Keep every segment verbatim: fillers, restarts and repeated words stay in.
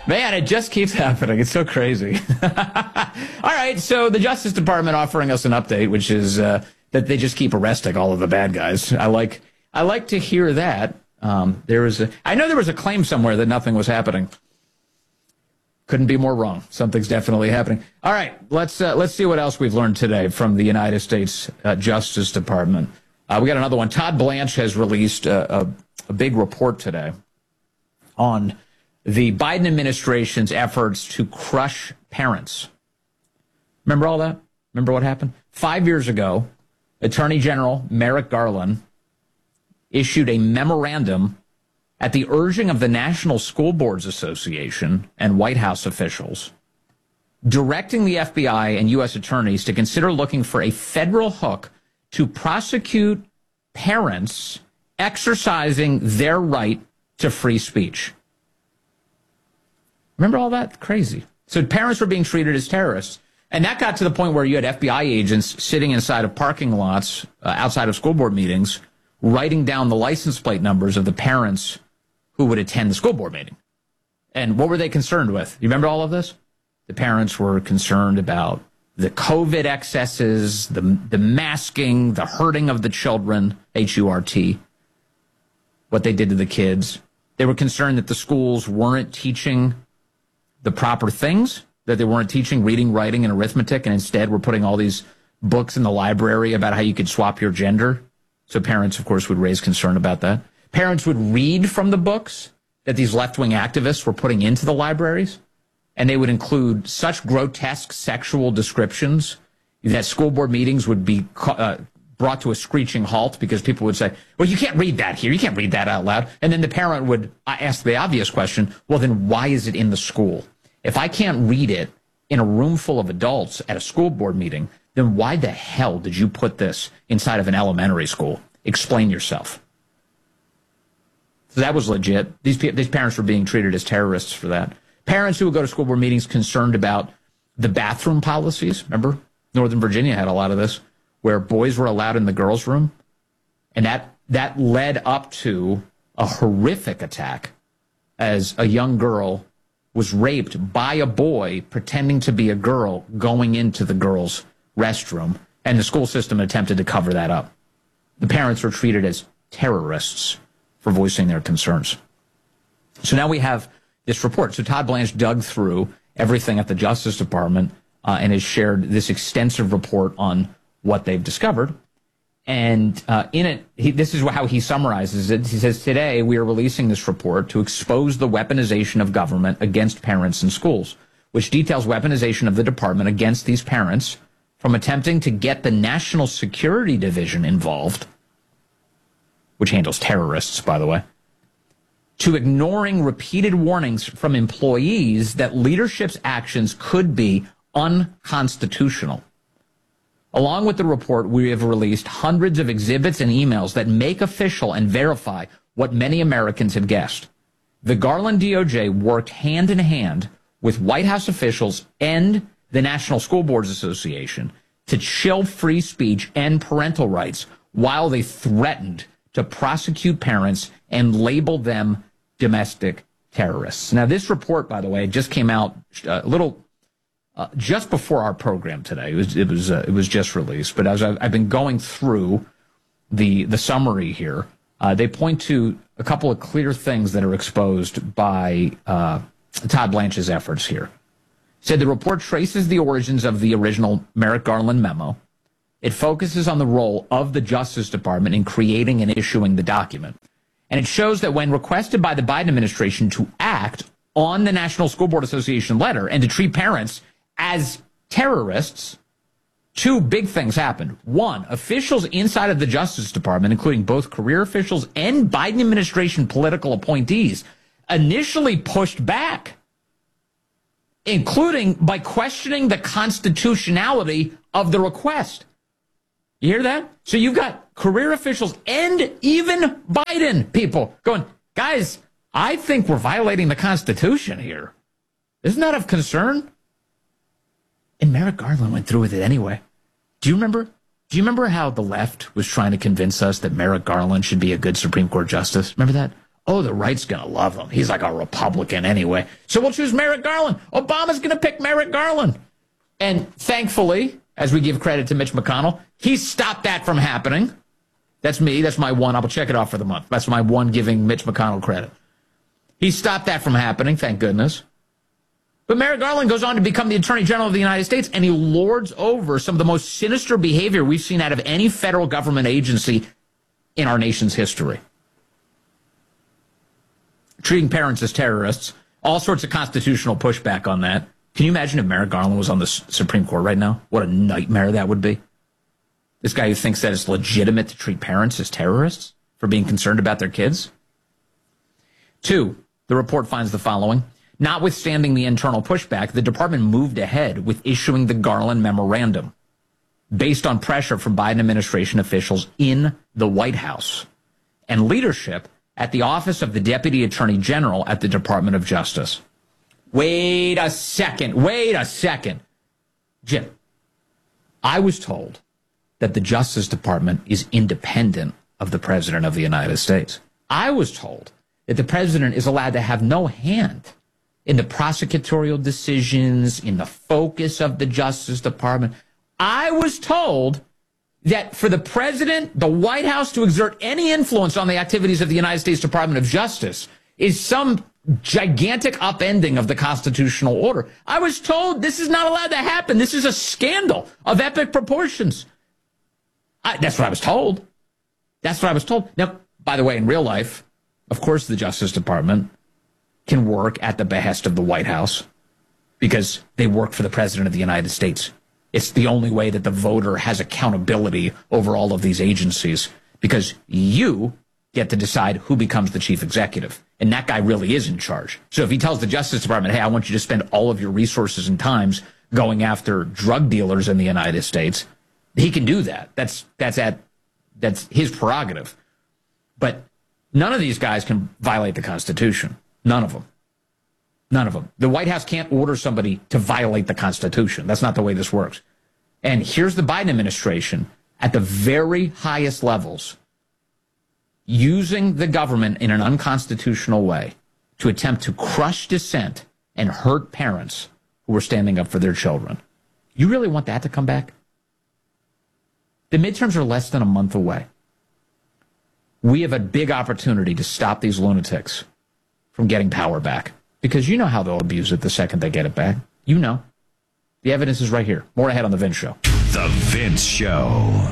Man, it just keeps happening. It's so crazy. All right, so the Justice Department offering us an update, which is uh, that they just keep arresting all of the bad guys. I like I like to hear that. Um, there was a, I know there was a claim somewhere that nothing was happening. Couldn't be more wrong. Something's definitely happening. All right, let's uh, let's see what else we've learned today from the United States uh, Justice Department. Uh, we got another one. Todd Blanche has released a, a, a big report today on the Biden administration's efforts to crush parents. Remember all that? Remember what happened? Five years ago, Attorney General Merrick Garland issued a memorandum at the urging of the National School Boards Association and White House officials, directing the F B I and U S attorneys to consider looking for a federal hook to prosecute parents exercising their right to free speech. Remember all that? Crazy. So parents were being treated as terrorists. And that got to the point where you had F B I agents sitting inside of parking lots uh, outside of school board meetings, writing down the license plate numbers of the parents who would attend the school board meeting. And what were they concerned with? You remember all of this? The parents were concerned about the COVID excesses, the, the masking, the hurting of the children, H U R T, what they did to the kids. They were concerned that the schools weren't teaching the proper things, that they weren't teaching reading, writing, and arithmetic, and instead were putting all these books in the library about how you could swap your gender. So parents, of course, would raise concern about that. Parents would read from the books that these left-wing activists were putting into the libraries, and they would include such grotesque sexual descriptions that school board meetings would be uh, brought to a screeching halt because people would say, well, you can't read that here. You can't read that out loud. And then the parent would ask the obvious question, well, then why is it in the school? If I can't read it in a room full of adults at a school board meeting, then why the hell did you put this inside of an elementary school? Explain yourself. So that was legit. These, these parents were being treated as terrorists for that. Parents who would go to school board meetings concerned about the bathroom policies. Remember, Northern Virginia had a lot of this, where boys were allowed in the girls' room. And that, that led up to a horrific attack as a young girl was raped by a boy pretending to be a girl going into the girls' restroom. And the school system attempted to cover that up. The parents were treated as terrorists for voicing their concerns. So now we have this report. So Todd Blanche dug through everything at the Justice Department uh, and has shared this extensive report on what they've discovered. And uh, in it, he, this is how he summarizes it. He says, today we are releasing this report to expose the weaponization of government against parents in schools, which details weaponization of the department against these parents from attempting to get the National Security Division involved, which handles terrorists, by the way, to ignoring repeated warnings from employees that leadership's actions could be unconstitutional. Along with the report, we have released hundreds of exhibits and emails that make official and verify what many Americans have guessed. The Garland D O J worked hand in hand with White House officials and the National School Boards Association to chill free speech and parental rights while they threatened to prosecute parents and label them domestic terrorists. Now, this report, by the way, just came out a little uh, just before our program today. It was it was uh, it was just released. But as I've, I've been going through the the summary here, uh, they point to a couple of clear things that are exposed by uh, Todd Blanche's efforts here. Said the report traces the origins of the original Merrick Garland memo. It focuses on the role of the Justice Department in creating and issuing the document. And it shows that when requested by the Biden administration to act on the National School Board Association letter and to treat parents as terrorists, two big things happened. One, officials inside of the Justice Department, including both career officials and Biden administration political appointees, initially pushed back, including by questioning the constitutionality of the request. You hear that? So you've got career officials and even Biden people going, guys, I think we're violating the Constitution here. Isn't that of concern? And Merrick Garland went through with it anyway. Do you remember? Do you remember how the left was trying to convince us that Merrick Garland should be a good Supreme Court justice? Remember that? Oh, the right's going to love him. He's like a Republican anyway. So we'll choose Merrick Garland. Obama's going to pick Merrick Garland. And thankfully, as we give credit to Mitch McConnell, he stopped that from happening. That's me. That's my one. I'll check it off for the month. That's my one giving Mitch McConnell credit. He stopped that from happening, thank goodness. But Merrick Garland goes on to become the Attorney General of the United States, and he lords over some of the most sinister behavior we've seen out of any federal government agency in our nation's history. Treating parents as terrorists, all sorts of constitutional pushback on that. Can you imagine if Merrick Garland was on the Supreme Court right now? What a nightmare that would be. This guy who thinks that it's legitimate to treat parents as terrorists for being concerned about their kids. Two, the report finds the following. Notwithstanding the internal pushback, the department moved ahead with issuing the Garland memorandum based on pressure from Biden administration officials in the White House and leadership at the Office of the Deputy Attorney General at the Department of Justice. Wait a second. Wait a second. Jim, I was told that the Justice Department is independent of the President of the United States. I was told that the President is allowed to have no hand in the prosecutorial decisions, in the focus of the Justice Department. I was told that for the President, the White House, to exert any influence on the activities of the United States Department of Justice is some gigantic upending of the constitutional order. I was told this is not allowed to happen. This is a scandal of epic proportions. I, that's what I was told. That's what I was told. Now, by the way, in real life, of course, the Justice Department can work at the behest of the White House because they work for the President of the United States. It's the only way that the voter has accountability over all of these agencies, because you get to decide who becomes the chief executive. And that guy really is in charge. So if he tells the Justice Department, hey, I want you to spend all of your resources and times going after drug dealers in the United States, he can do that. That's that's at that's his prerogative. But none of these guys can violate the Constitution. None of them. None of them. The White House can't order somebody to violate the Constitution. That's not the way this works. And here's the Biden administration at the very highest levels using the government in an unconstitutional way to attempt to crush dissent and hurt parents who are standing up for their children. You really want that to come back? The midterms are less than a month away. We have a big opportunity to stop these lunatics from getting power back, because you know how they'll abuse it the second they get it back. You know. The evidence is right here. More ahead on The Vince Show. The Vince Show.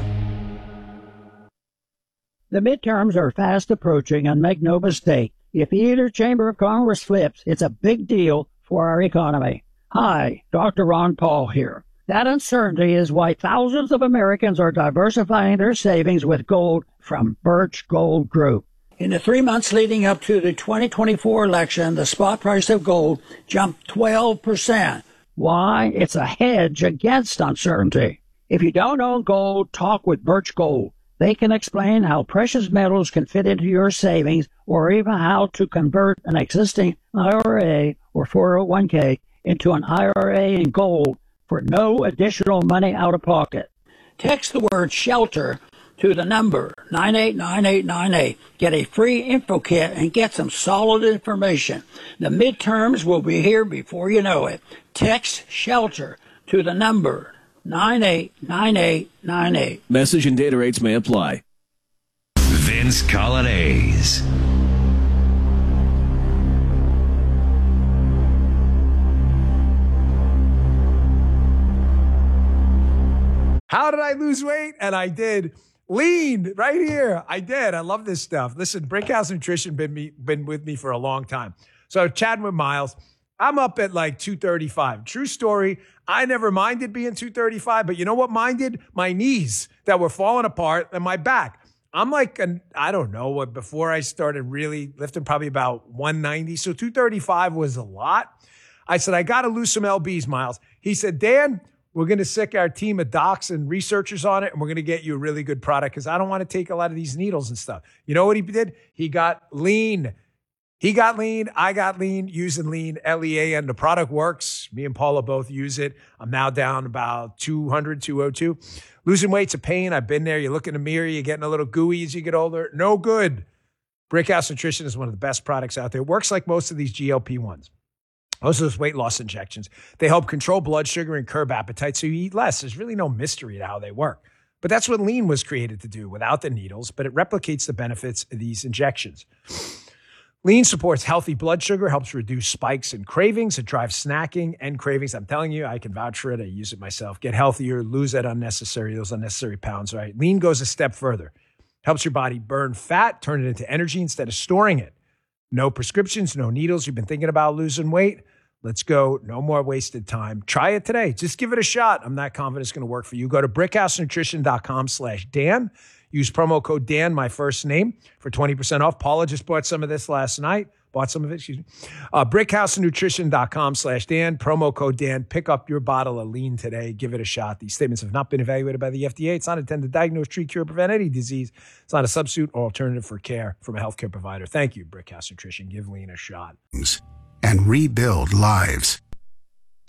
The midterms are fast approaching, and make no mistake, if either chamber of Congress flips, it's a big deal for our economy. Hi, Doctor Ron Paul here. That uncertainty is why thousands of Americans are diversifying their savings with gold from Birch Gold Group. In the three months leading up to the twenty twenty-four election, the spot price of gold jumped twelve percent. Why? It's a hedge against uncertainty. If you don't own gold, talk with Birch Gold. They can explain how precious metals can fit into your savings, or even how to convert an existing I R A or four oh one k into an I R A in gold for no additional money out of pocket. Text the word SHELTER to the number nine eight nine eight nine eight. Get a free info kit and get some solid information. The midterms will be here before you know it. Text SHELTER to the number nine eight nine eight nine eight. Message and data rates may apply. Vince Coglianese. How did I lose weight? And I did. Lean right here. I did. I love this stuff. Listen, Brickhouse Nutrition been me been with me for a long time. So chatting with Miles, I'm up at like two thirty-five. True story. I never minded being two thirty-five, but you know what minded? My knees that were falling apart and my back. I'm like, an, I don't know what, before I started really lifting, probably about one ninety. So two thirty-five was a lot. I said, I got to lose some L Bs, Miles. He said, Dan, we're going to sick our team of docs and researchers on it, and we're going to get you a really good product because I don't want to take a lot of these needles and stuff. You know what he did? He got lean. He got lean. I got lean using lean, L E A N. The product works. Me and Paula both use it. I'm now down about two hundred, two oh two. Losing weight's a pain. I've been there. You look in the mirror, you're getting a little gooey as you get older. No good. Brickhouse Nutrition is one of the best products out there. It works like most of these G L P ones. Most of those weight loss injections. They help control blood sugar and curb appetite so you eat less. There's really no mystery to how they work. But that's what Lean was created to do without the needles, but it replicates the benefits of these injections. Lean supports healthy blood sugar, helps reduce spikes and cravings. It drives snacking and cravings. I'm telling you, I can vouch for it. I use it myself. Get healthier, lose that unnecessary, those unnecessary pounds, right? Lean goes a step further. Helps your body burn fat, turn it into energy instead of storing it. No prescriptions, no needles. You've been thinking about losing weight? Let's go. No more wasted time. Try it today. Just give it a shot. I'm not confident it's going to work for you. Go to brickhousenutrition.com slash Dan. Use promo code Dan, my first name, for twenty percent off. Paula just bought some of this last night. Bought some of it, excuse me. Uh, brickhousenutrition.com slash Dan. Promo code Dan. Pick up your bottle of Lean today. Give it a shot. These statements have not been evaluated by the F D A. It's not intended to diagnose, treat, cure, prevent any disease. It's not a substitute or alternative for care from a healthcare provider. Thank you, Brickhouse Nutrition. Give Lean a shot. And rebuild lives.